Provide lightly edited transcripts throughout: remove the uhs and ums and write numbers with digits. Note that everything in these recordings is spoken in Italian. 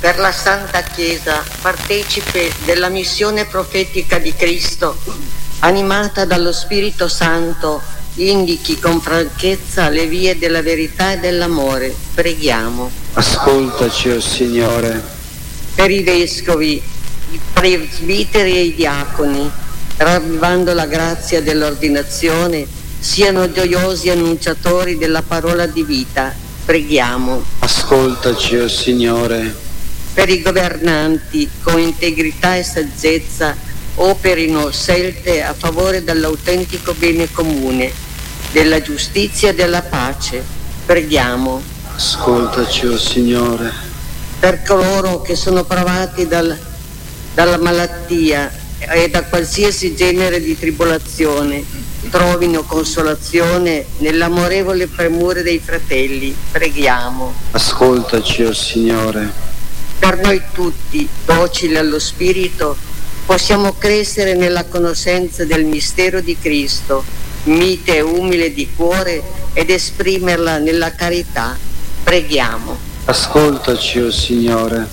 per la Santa Chiesa, partecipe della missione profetica di Cristo, animata dallo Spirito Santo, indichi con franchezza le vie della verità e dell'amore. Preghiamo. Ascoltaci, o Signore. Per i vescovi, i presbiteri e i diaconi, ravvivando la grazia dell'ordinazione, siano gioiosi annunciatori della parola di vita. Preghiamo. Ascoltaci, o Signore. Per i governanti, con integrità e saggezza, operino scelte a favore dell'autentico bene comune, della giustizia e della pace. Preghiamo. Ascoltaci, o Signore. Per coloro che sono provati dalla malattia e da qualsiasi genere di tribolazione, trovino consolazione nell'amorevole premure dei fratelli. Preghiamo. Ascoltaci, o Signore. Per noi tutti, docili allo Spirito, possiamo crescere nella conoscenza del mistero di Cristo, mite e umile di cuore, ed esprimerla nella carità. Preghiamo. Ascoltaci, o Signore.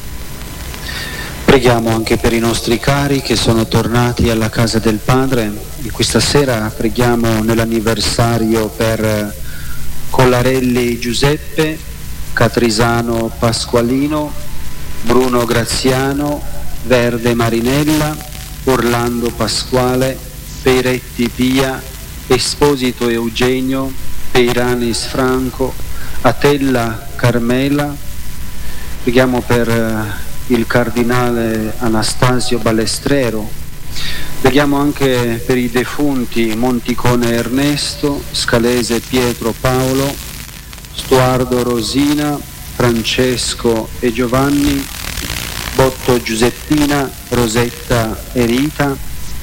Preghiamo anche per i nostri cari che sono tornati alla casa del Padre. E questa sera preghiamo nell'anniversario per Collarelli Giuseppe, Catrisano Pasqualino, Bruno Graziano, Verde Marinella, Orlando Pasquale, Peiretti Pia, Esposito Eugenio, Peiranis Franco, Atella Carmela. Preghiamo per il cardinale Anastasio Balestrero. Preghiamo anche per i defunti Monticone Ernesto, Scalese Pietro Paolo, Stuardo Rosina, Francesco e Giovanni, Botto Giuseppina, Rosetta e Rita,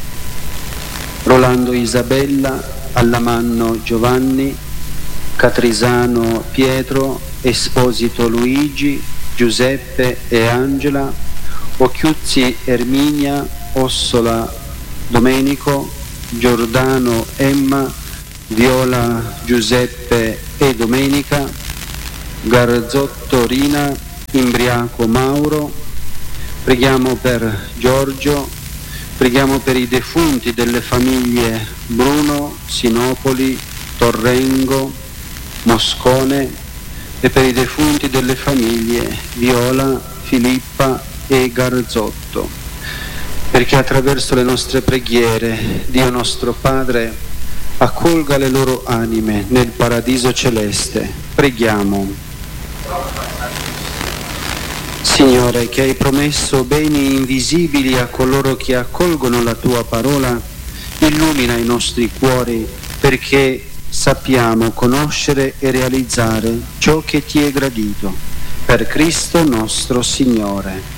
Rolando Isabella, Allamanno Giovanni, Catrisano Pietro, Esposito Luigi, Giuseppe e Angela, Occhiuzzi Erminia, Ossola Domenico, Giordano Emma, Viola Giuseppe e Domenica, Garzotto Rina, Imbriaco Mauro. Preghiamo per Giorgio, preghiamo per i defunti delle famiglie Bruno, Sinopoli, Torrengo, Moscone, e per i defunti delle famiglie Viola, Filippa e Garzotto, perché attraverso le nostre preghiere Dio nostro Padre accolga le loro anime nel paradiso celeste. Preghiamo. Signore, che hai promesso beni invisibili a coloro che accolgono la tua parola, illumina i nostri cuori perché sappiamo conoscere e realizzare ciò che ti è gradito. Per Cristo nostro Signore.